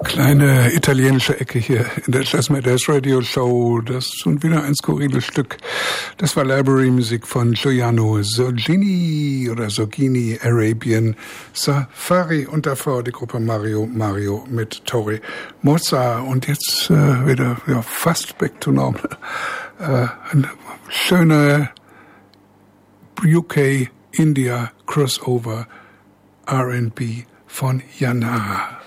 Kleine italienische Ecke hier in der Jazzmatters Radio Show. Das ist schon wieder ein skurriles Stück. Das war Library-Musik von Giuliano Sorgini oder Sorgini, Arabian Safari und davor die Gruppe Mario mit Tori Mozza. Und jetzt wieder fast back to normal. Ein schöner UK India Crossover R&B von Yana.